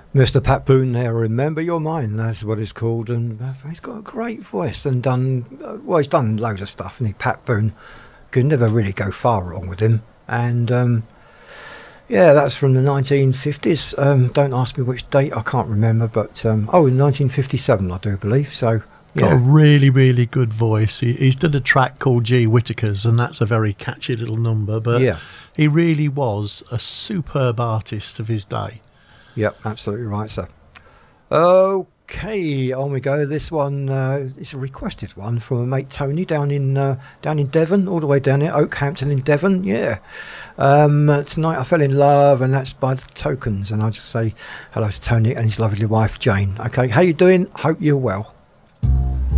Mr. Pat Boone there, Remember Your Mind, that's what it's called, and he's got a great voice and he's done loads of stuff, and Pat Boone could never really go far wrong with him, and yeah, that's from the 1950s, don't ask me which date, I can't remember, but in 1957 I do believe, so yeah. Got a really, really good voice. He's done a track called G. Whittaker's, and that's a very catchy little number, but yeah. He really was a superb artist of his day. Yep, absolutely right, sir. Okay, on we go. This one is a requested one from a mate Tony down in Devon, all the way down there, Oakhampton in Devon. Yeah. Tonight I Fell in Love, and that's by the Tokens. And I just say hello to Tony and his lovely wife Jane. Okay, how you doing? Hope you're well.